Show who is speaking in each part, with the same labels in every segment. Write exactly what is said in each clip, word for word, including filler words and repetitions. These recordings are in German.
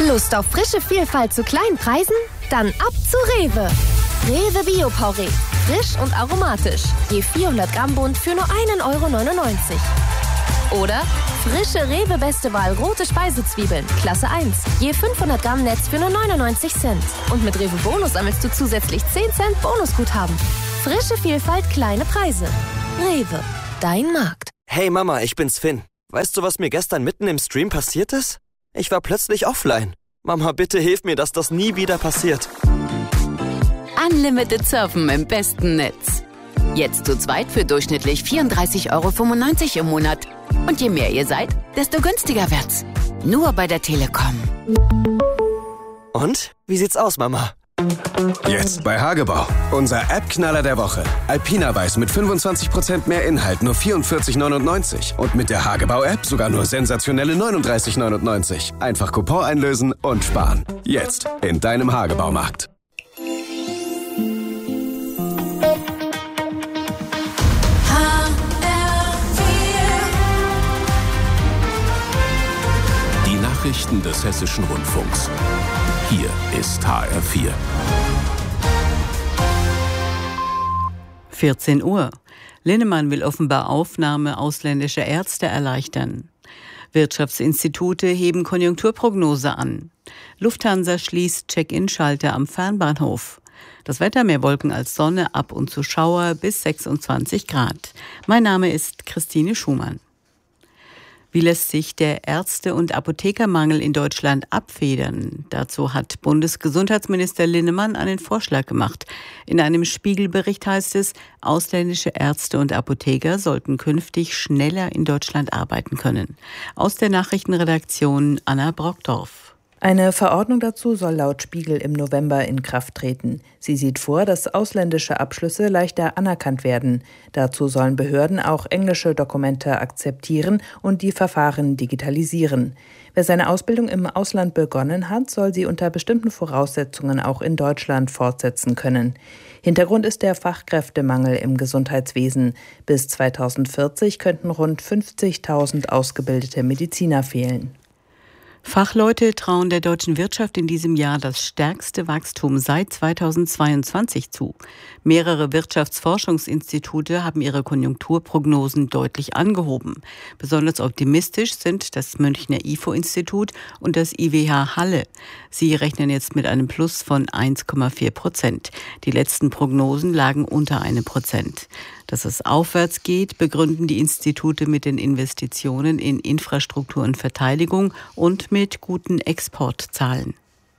Speaker 1: Lust auf frische Vielfalt zu kleinen Preisen? Dann ab zu Rewe. Rewe Bio-Porree. Frisch und aromatisch. Je vierhundert Gramm Bund für nur einen Euro neunundneunzig. Oder frische Rewe Beste Wahl rote Speisezwiebeln, Klasse eins. Je fünfhundert Gramm Netz für nur neunundneunzig Cent. Und mit Rewe Bonus sammelst du zusätzlich zehn Cent Bonusguthaben. Frische Vielfalt, kleine Preise. Rewe, dein Markt.
Speaker 2: Hey Mama, ich bin's Finn. Weißt du, was mir gestern mitten im Stream passiert ist? Ich war plötzlich offline. Mama, bitte hilf mir, dass das nie wieder passiert.
Speaker 3: Unlimited Surfen im besten Netz. Jetzt zu zweit für durchschnittlich vierunddreißig Euro fünfundneunzig im Monat. Und je mehr ihr seid, desto günstiger wird's. Nur bei der Telekom.
Speaker 2: Und? Wie sieht's aus, Mama?
Speaker 4: Jetzt bei Hagebau. Unser App-Knaller der Woche. Alpina Weiß mit fünfundzwanzig Prozent mehr Inhalt, nur vierundvierzig neunundneunzig. Und mit der Hagebau-App sogar nur sensationelle neununddreißig neunundneunzig. Einfach Coupon einlösen und sparen. Jetzt in deinem Hagebaumarkt.
Speaker 5: Die Nachrichten des Hessischen Rundfunks. Hier ist H R vier.
Speaker 6: vierzehn Uhr. Linnemann will offenbar Aufnahme ausländischer Ärzte erleichtern. Wirtschaftsinstitute heben Konjunkturprognose an. Lufthansa schließt Check-in-Schalter am Fernbahnhof. Das Wetter: mehr Wolken als Sonne, ab und zu Schauer bis sechsundzwanzig Grad. Mein Name ist Christine Schumann. Wie lässt sich der Ärzte- und Apothekermangel in Deutschland abfedern? Dazu hat Bundesgesundheitsminister Linnemann einen Vorschlag gemacht. In einem Spiegelbericht heißt es, ausländische Ärzte und Apotheker sollten künftig schneller in Deutschland arbeiten können. Aus der Nachrichtenredaktion Anna Brockdorf.
Speaker 7: Eine Verordnung dazu soll laut Spiegel im November in Kraft treten. Sie sieht vor, dass ausländische Abschlüsse leichter anerkannt werden. Dazu sollen Behörden auch englische Dokumente akzeptieren und die Verfahren digitalisieren. Wer seine Ausbildung im Ausland begonnen hat, soll sie unter bestimmten Voraussetzungen auch in Deutschland fortsetzen können. Hintergrund ist der Fachkräftemangel im Gesundheitswesen. Bis zweitausendvierzig könnten rund fünfzigtausend ausgebildete Mediziner fehlen.
Speaker 6: Fachleute trauen der deutschen Wirtschaft in diesem Jahr das stärkste Wachstum seit zweitausendzweiundzwanzig zu. Mehrere Wirtschaftsforschungsinstitute haben ihre Konjunkturprognosen deutlich angehoben. Besonders optimistisch sind das Münchner I F O-Institut und das I W H Halle. Sie rechnen jetzt mit einem Plus von eins Komma vier Prozent. Die letzten Prognosen lagen unter einem Prozent. Dass es aufwärts geht, begründen die Institute mit den Investitionen in Infrastruktur und Verteidigung und mit guten Exportzahlen.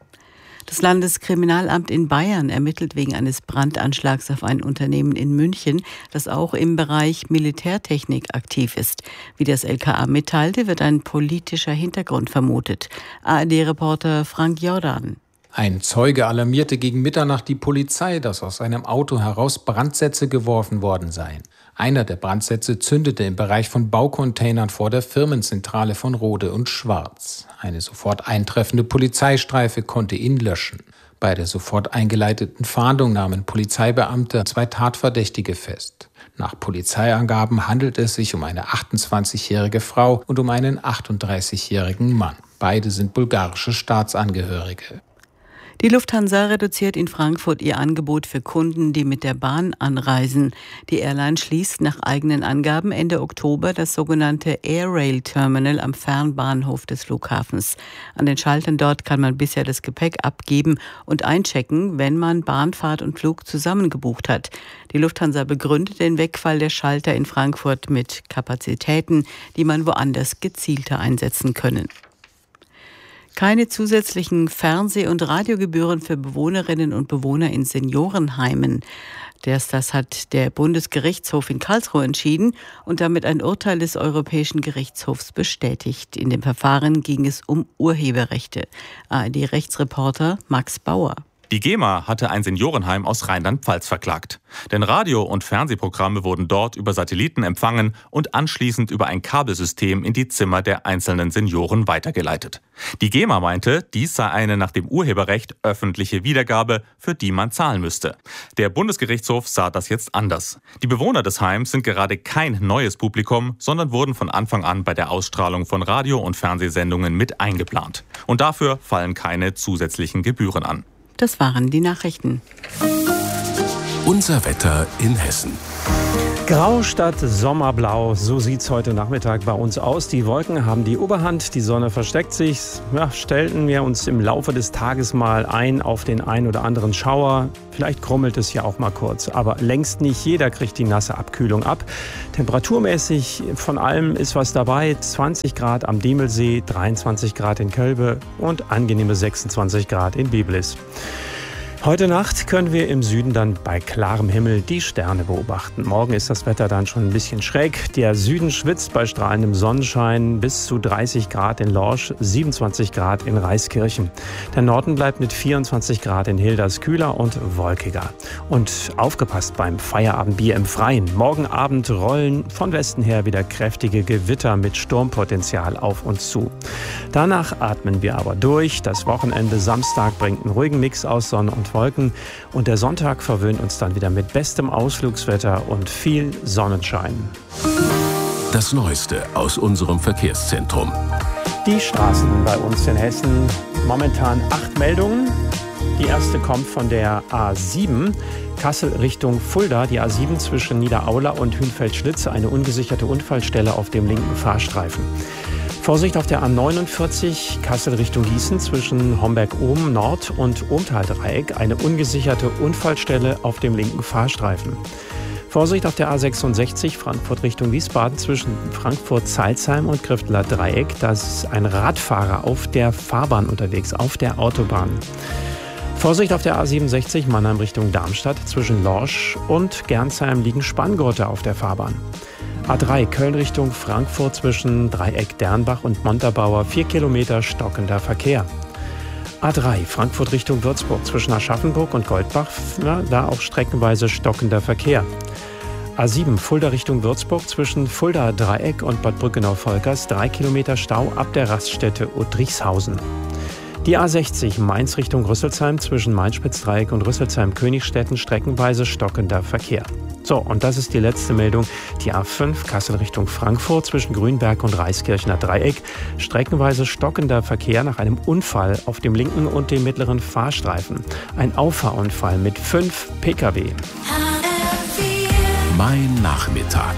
Speaker 6: Das Landeskriminalamt in Bayern ermittelt wegen eines Brandanschlags auf ein Unternehmen in München, das auch im Bereich Militärtechnik aktiv ist. Wie das L K A mitteilte, wird ein politischer Hintergrund vermutet. A R D-Reporter Frank Jordan.
Speaker 8: Ein Zeuge alarmierte gegen Mitternacht die Polizei, dass aus einem Auto heraus Brandsätze geworfen worden seien. Einer der Brandsätze zündete im Bereich von Baucontainern vor der Firmenzentrale von Rode und Schwarz. Eine sofort eintreffende Polizeistreife konnte ihn löschen. Bei der sofort eingeleiteten Fahndung nahmen Polizeibeamte zwei Tatverdächtige fest. Nach Polizeiangaben handelt es sich um eine achtundzwanzigjährige Frau und um einen achtunddreißigjährigen Mann. Beide sind bulgarische Staatsangehörige.
Speaker 6: Die Lufthansa reduziert in Frankfurt ihr Angebot für Kunden, die mit der Bahn anreisen. Die Airline schließt nach eigenen Angaben Ende Oktober das sogenannte Air Rail Terminal am Fernbahnhof des Flughafens. An den Schaltern dort kann man bisher das Gepäck abgeben und einchecken, wenn man Bahnfahrt und Flug zusammengebucht hat. Die Lufthansa begründet den Wegfall der Schalter in Frankfurt mit Kapazitäten, die man woanders gezielter einsetzen können. Keine zusätzlichen Fernseh- und Radiogebühren für Bewohnerinnen und Bewohner in Seniorenheimen. Das, das hat der Bundesgerichtshof in Karlsruhe entschieden und damit ein Urteil des Europäischen Gerichtshofs bestätigt. In dem Verfahren ging es um Urheberrechte. A R D-Rechtsreporter Max Bauer.
Speaker 9: Die GEMA hatte ein Seniorenheim aus Rheinland-Pfalz verklagt. Denn Radio- und Fernsehprogramme wurden dort über Satelliten empfangen und anschließend über ein Kabelsystem in die Zimmer der einzelnen Senioren weitergeleitet. Die GEMA meinte, dies sei eine nach dem Urheberrecht öffentliche Wiedergabe, für die man zahlen müsste. Der Bundesgerichtshof sah das jetzt anders. Die Bewohner des Heims sind gerade kein neues Publikum, sondern wurden von Anfang an bei der Ausstrahlung von Radio- und Fernsehsendungen mit eingeplant. Und dafür fallen keine zusätzlichen Gebühren an.
Speaker 6: Das waren die Nachrichten.
Speaker 5: Unser Wetter in Hessen.
Speaker 10: Grau statt Sommerblau, so sieht's heute Nachmittag bei uns aus. Die Wolken haben die Oberhand, die Sonne versteckt sich. Ja, stellten wir uns im Laufe des Tages mal ein auf den ein oder anderen Schauer. Vielleicht krummelt es ja auch mal kurz, aber längst nicht jeder kriegt die nasse Abkühlung ab. Temperaturmäßig von allem ist was dabei. zwanzig Grad am Diemelsee, dreiundzwanzig Grad in Kölbe und angenehme sechsundzwanzig Grad in Biblis. Heute Nacht können wir im Süden dann bei klarem Himmel die Sterne beobachten. Morgen ist das Wetter dann schon ein bisschen schräg. Der Süden schwitzt bei strahlendem Sonnenschein bis zu dreißig Grad in Lorsch, siebenundzwanzig Grad in Reiskirchen. Der Norden bleibt mit vierundzwanzig Grad in Hilders kühler und wolkiger. Und aufgepasst beim Feierabendbier im Freien. Morgen Abend rollen von Westen her wieder kräftige Gewitter mit Sturmpotenzial auf uns zu. Danach atmen wir aber durch. Das Wochenende Samstag bringt einen ruhigen Mix aus Sonne und Wolken und der Sonntag verwöhnt uns dann wieder mit bestem Ausflugswetter und viel Sonnenschein.
Speaker 5: Das Neueste aus unserem Verkehrszentrum.
Speaker 10: Die Straßen bei uns in Hessen, momentan acht Meldungen. Die erste kommt von der A sieben, Kassel Richtung Fulda, die A sieben zwischen Niederaula und Hünfeld-Schlitz, eine ungesicherte Unfallstelle auf dem linken Fahrstreifen. Vorsicht auf der A neunundvierzig, Kassel Richtung Gießen zwischen Homberg-Ohm Nord und Ohmtal-Dreieck, eine ungesicherte Unfallstelle auf dem linken Fahrstreifen. Vorsicht auf der A sechsundsechzig, Frankfurt Richtung Wiesbaden zwischen Frankfurt-Zeilsheim und Grifteler Dreieck. Da ist ein Radfahrer auf der Fahrbahn unterwegs, auf der Autobahn. Vorsicht auf der A siebenundsechzig, Mannheim Richtung Darmstadt zwischen Lorsch und Gernsheim liegen Spanngurte auf der Fahrbahn. A drei, Köln Richtung Frankfurt zwischen Dreieck Dernbach und Montabaur, vier Kilometer stockender Verkehr. A drei, Frankfurt Richtung Würzburg zwischen Aschaffenburg und Goldbach, ja, da auch streckenweise stockender Verkehr. A sieben, Fulda Richtung Würzburg zwischen Fulda Dreieck und Bad Brückenau-Volkers, drei Kilometer Stau ab der Raststätte Uttrichshausen. Die A sechzig, Mainz Richtung Rüsselsheim zwischen Mainspitz-Dreieck und Rüsselsheim-Königstetten, streckenweise stockender Verkehr. So, und das ist die letzte Meldung. Die A fünf, Kassel Richtung Frankfurt zwischen Grünberg und Reiskirchner Dreieck. Streckenweise stockender Verkehr nach einem Unfall auf dem linken und dem mittleren Fahrstreifen. Ein Auffahrunfall mit fünf Pkw.
Speaker 5: Mein Nachmittag.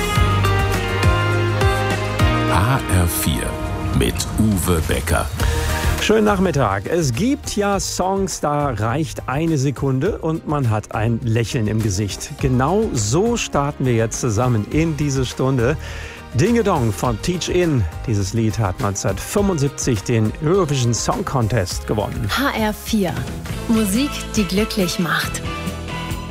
Speaker 5: H R vier mit Uwe Becker.
Speaker 10: Schönen Nachmittag. Es gibt ja Songs, da reicht eine Sekunde und man hat ein Lächeln im Gesicht. Genau so starten wir jetzt zusammen in diese Stunde. Dinge Dong von Teach In. Dieses Lied hat neunzehnhundertfünfundsiebzig den Eurovision Song Contest gewonnen.
Speaker 1: H R vier. Musik, die glücklich macht.